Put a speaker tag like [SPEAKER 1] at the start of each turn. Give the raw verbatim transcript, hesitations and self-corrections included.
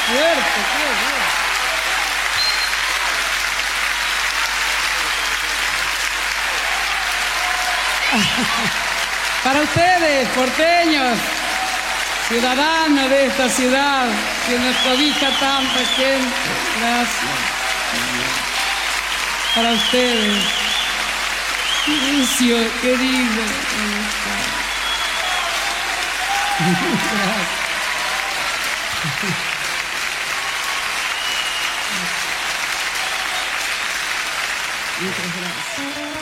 [SPEAKER 1] fuerte, qué bien. Para ustedes, porteños, ciudadanos de esta ciudad, que nos cobija tanta gente. Gracias. Para ustedes. Lucio, querido. Gracias. Muchas gracias.